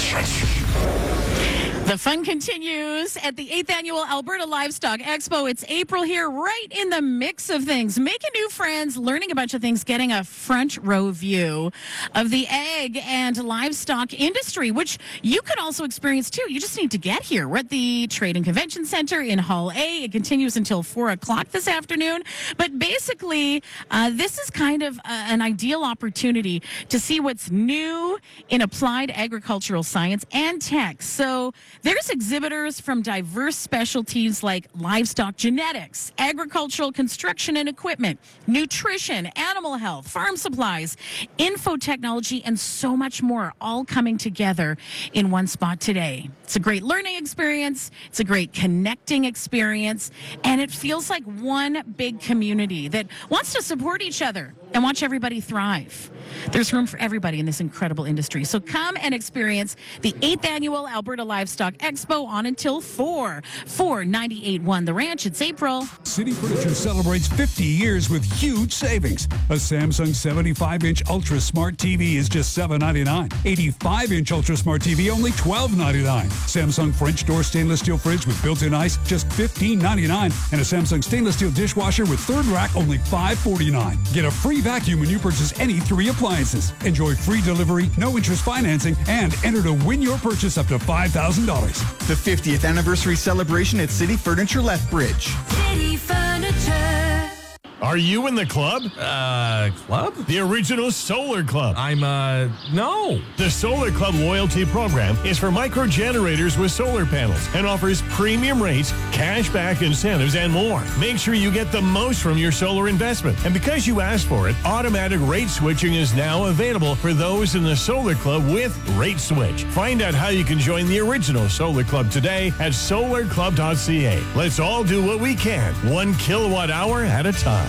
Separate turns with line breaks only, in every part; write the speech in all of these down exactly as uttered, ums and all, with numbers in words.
The fun continues at the eighth Annual Alberta Livestock Expo. It's April here, right in the mix of things. Making new friends, learning a bunch of things, getting a front row view of the ag and livestock industry, which you can also experience too. You just need to get here. We're at the Trade and Convention Center in Hall A. It continues until four o'clock this afternoon. But basically, uh, this is kind of uh, an ideal opportunity to see what's new in applied agricultural science and tech. So there's exhibitors from diverse specialties like livestock genetics, agricultural construction and equipment, nutrition, animal health, farm supplies, info technology, and so much more, all coming together in one spot today. It's a great learning experience. It's a great connecting experience. And it feels like one big community that wants to support each other and watch everybody thrive. There's room for everybody in this incredible industry. So come and experience the eighth Annual Alberta Livestock Expo on until four. four ninety-eight one The Ranch. It's April.
City Furniture celebrates fifty years with huge savings. A Samsung seventy-five inch Ultra Smart T V is just seven ninety-nine. eighty-five inch Ultra Smart T V only twelve ninety-nine. Samsung French door stainless steel fridge with built-in ice just fifteen ninety-nine. And a Samsung stainless steel dishwasher with third rack only five forty-nine. Get a free vacuum when you purchase any three appliances. Enjoy free delivery, no interest financing, and enter to win your purchase up to five thousand dollars.
The fiftieth anniversary celebration at City Furniture Lethbridge.
City Furniture.
Are you in the club?
Uh, club?
The original Solar Club.
I'm, uh, no.
The Solar Club loyalty program is for micro generators with solar panels and offers premium rates, cashback incentives, and more. Make sure you get the most from your solar investment. And because you asked for it, automatic rate switching is now available for those in the Solar Club with Rate Switch. Find out how you can join the original Solar Club today at solar club dot c a. Let's all do what we can, one kilowatt hour at a time.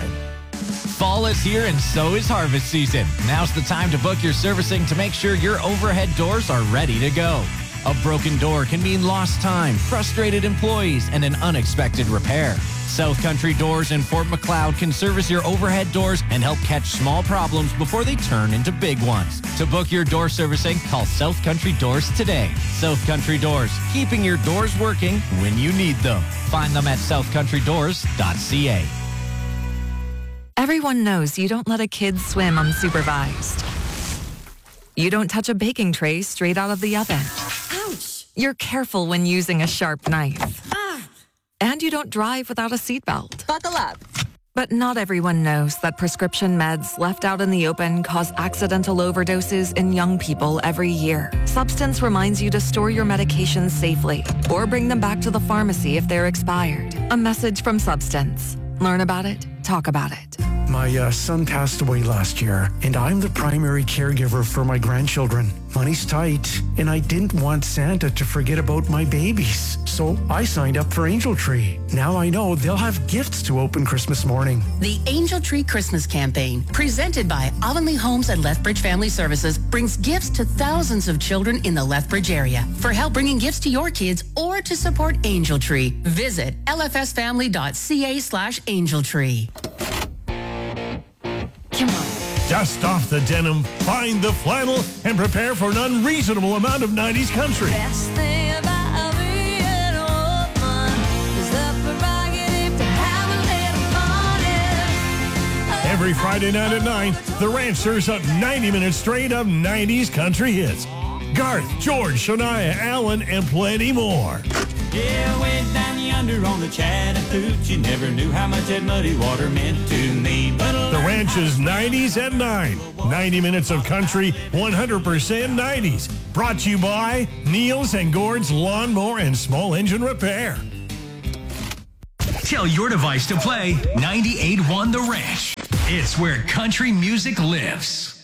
Fall is here and so is harvest season. Now's the time to book your servicing to make sure your overhead doors are ready to go. A broken door can mean lost time, frustrated employees, and an unexpected repair. South Country Doors in Fort Macleod can service your overhead doors and help catch small problems before they turn into big ones. To book your door servicing, call South Country Doors today. South Country Doors, keeping your doors working when you need them. Find them at south country doors dot c a.
Everyone knows you don't let a kid swim unsupervised. You don't touch a baking tray straight out of the oven.
Ouch!
You're careful when using a sharp knife.
Ah!
And you don't drive without a seatbelt.
Buckle up.
But not everyone knows that prescription meds left out in the open cause accidental overdoses in young people every year. Substance reminds you to store your medications safely or bring them back to the pharmacy if they're expired. A message from Substance. Learn about it, talk about it.
My uh, son passed away last year, and I'm the primary caregiver for my grandchildren. Money's tight, and I didn't want Santa to forget about my babies. So I signed up for Angel Tree. Now I know they'll have gifts to open Christmas morning.
The Angel Tree Christmas Campaign, presented by Avonlea Homes and Lethbridge Family Services, brings gifts to thousands of children in the Lethbridge area. For help bringing gifts to your kids or to support Angel Tree, visit l f s family dot c a slash angel tree. Come on.
Dust off the denim, find the flannel, and prepare for an unreasonable amount of nineties country.
Best thing about being a woman is the prerogative to have a little fun.
Every Friday night at nine, The Ranch serves up ninety minutes straight of nineties country hits. Garth, George, Shania, Allen, and plenty more.
Yeah, way down yonder on the Chattahoochee, never knew how much that muddy water meant to me. But
The Ranch's nineties at nine. ninety minutes of country, one hundred percent nineties. Brought to you by Niels and Gord's Lawnmower and Small Engine Repair.
Tell your device to play ninety-eight point one The Ranch. It's where country music lives.